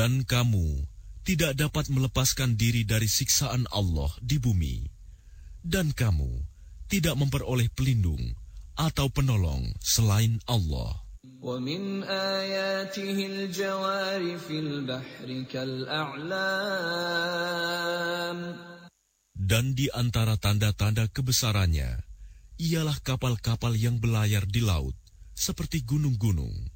Dan kamu tidak dapat melepaskan diri dari siksaan Allah di bumi, dan kamu tidak memperoleh pelindung atau penolong selain Allah. وَمِنْ آيَاتِهِ الْجَوَارِ فِي الْبَحْرِ كَالْأَعْلَامِ. Dan di antara tanda-tanda kebesarannya, ialah kapal-kapal yang belayar di laut, seperti gunung-gunung.